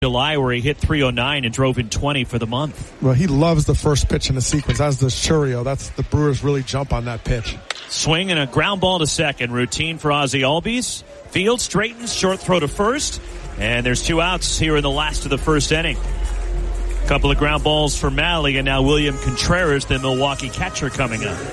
July where he hit 309 and drove in 20 for the month. Well, he loves the first pitch in the sequence, as does Chourio. That's the Brewers really jump on that pitch. Swing and a ground ball to second. Routine for Ozzie Albies. Field straightens, short throw to first. And there's 2 outs here in the last of the first inning. A couple of ground balls for Mahle, and now William Contreras, the Milwaukee catcher, coming up.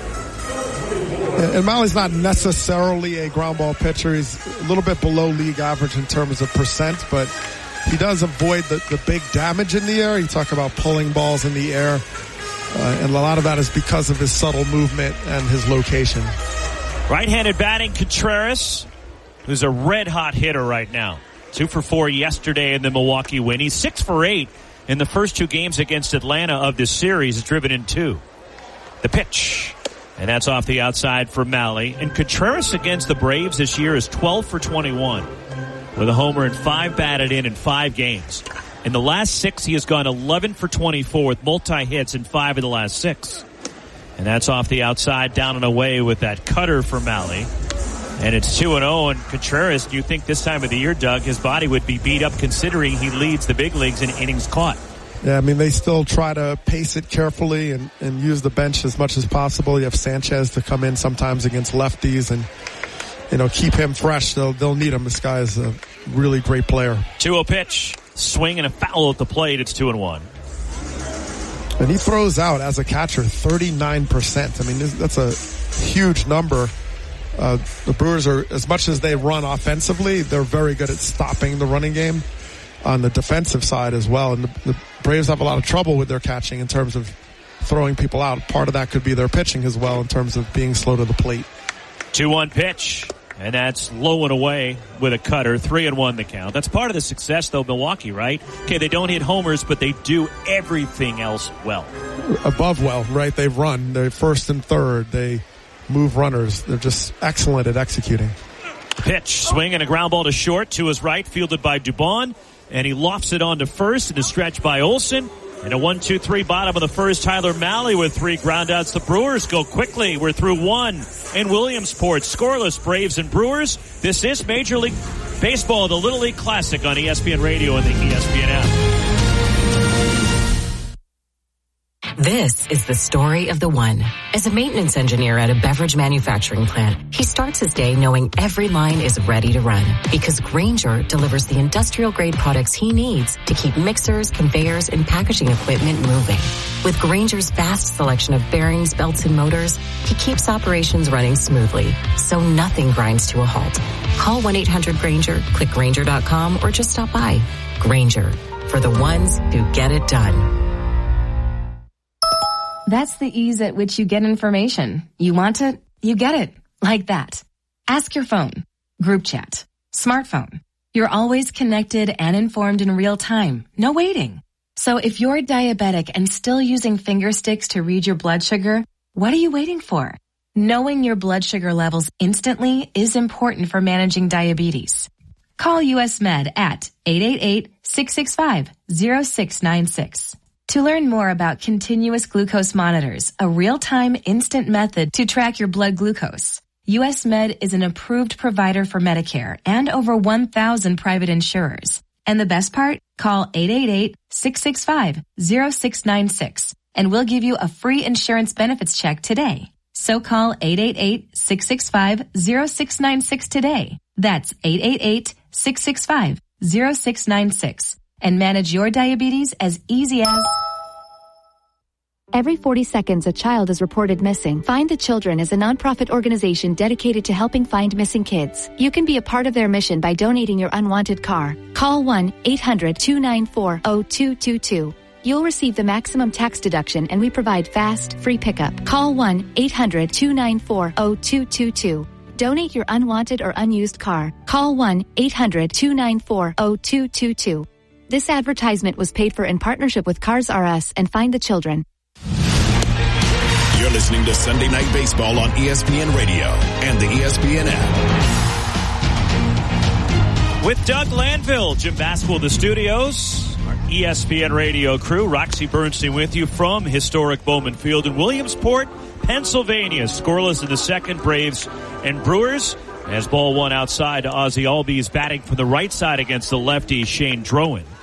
And Mahle's not necessarily a ground ball pitcher. He's a little bit below league average in terms of percent, but he does avoid the big damage in the air. You talk about pulling balls in the air, and a lot of that is because of his subtle movement and his location. Right-handed batting, Contreras, who's a red-hot hitter right now. 2 for 4 yesterday in the Milwaukee win. He's 6 for 8 in the first 2 games against Atlanta of this series. He's driven in 2. The pitch. And that's off the outside for Mahle. And Contreras against the Braves this year is 12 for 21. With a homer and 5 batted in 5 games. In the last 6, he has gone 11 for 24 with multi-hits in 5 of the last 6. And that's off the outside, down and away with that cutter for Mahle. And it's 2-0, and Contreras, do you think this time of the year, Doug, his body would be beat up considering he leads the big leagues in innings caught? Yeah, I mean, they still try to pace it carefully and use the bench as much as possible. You have Sanchez to come in sometimes against lefties and, keep him fresh. They'll need him. This guy is a really great player. 2-0 pitch. Swing and a foul at the plate. It's 2-1. And he throws out, as a catcher, 39%. I mean, that's a huge number. The Brewers are, as much as they run offensively, they're very good at stopping the running game on the defensive side as well. And the Braves have a lot of trouble with their catching in terms of throwing people out. Part of that could be their pitching as well in terms of being slow to the plate. 2-1 pitch. And that's low and away with a cutter. 3-1 the count. That's part of the success, though, Milwaukee, right? Okay, they don't hit homers, but they do everything else well. Above well, right? They run. They're first and third. They move runners. They're just excellent at executing. Pitch, swing, and a ground ball to short to his right, fielded by Dubon. And he lofts it on to first, and a stretch by Olsen. And a 1-2-3 bottom of the first. Tyler Mahle with 3 groundouts. The Brewers go quickly. We're through 1 in Williamsport. Scoreless, Braves and Brewers. This is Major League Baseball, the Little League Classic on ESPN Radio and the ESPN app. This is the story of the one. As a maintenance engineer at a beverage manufacturing plant, he starts his day knowing every line is ready to run because Grainger delivers the industrial-grade products he needs to keep mixers, conveyors, and packaging equipment moving. With Grainger's vast selection of bearings, belts, and motors, he keeps operations running smoothly, so nothing grinds to a halt. Call 1-800-GRAINGER, click Grainger.com, or just stop by. Grainger, for the ones who get it done. That's the ease at which you get information. You want it, you get it. Like that. Ask your phone. Group chat. Smartphone. You're always connected and informed in real time. No waiting. So if you're diabetic and still using finger sticks to read your blood sugar, what are you waiting for? Knowing your blood sugar levels instantly is important for managing diabetes. Call US Med at 888-665-0696. To learn more about continuous glucose monitors, a real-time instant method to track your blood glucose, US Med is an approved provider for Medicare and over 1,000 private insurers. And the best part? Call 888-665-0696 and we'll give you a free insurance benefits check today. So call 888-665-0696 today. That's 888-665-0696. And manage your diabetes as easy as... Every 40 seconds, a child is reported missing. Find the Children is a nonprofit organization dedicated to helping find missing kids. You can be a part of their mission by donating your unwanted car. Call 1-800-294-0222. You'll receive the maximum tax deduction and we provide fast, free pickup. Call 1-800-294-0222. Donate your unwanted or unused car. Call 1-800-294-0222. This advertisement was paid for in partnership with Cars R Us and Find the Children. You're listening to Sunday Night Baseball on ESPN Radio and the ESPN app. With Doug Landville, Jim Baskell in the studios, our ESPN Radio crew, Roxy Bernstein with you from historic Bowman Field in Williamsport, Pennsylvania. Scoreless in the second, Braves and Brewers. As ball one outside to Ozzie Albies batting from the right side against the lefty Shane Drowan.